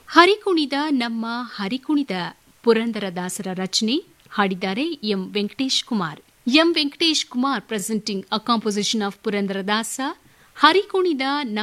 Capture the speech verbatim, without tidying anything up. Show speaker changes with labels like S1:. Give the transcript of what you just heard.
S1: ಹರಿಕುಣಿದ ನಮ್ಮ ಹರಿಕುಣಿದ ಪುರಂದರದಾಸರ ರಚನೆ, ಹಾಡಿದ್ದಾರೆ M Venkatesh Kumar. M Venkatesh Kumar presenting a composition of Purandaradasa. ಹರಿಕುಣಿದ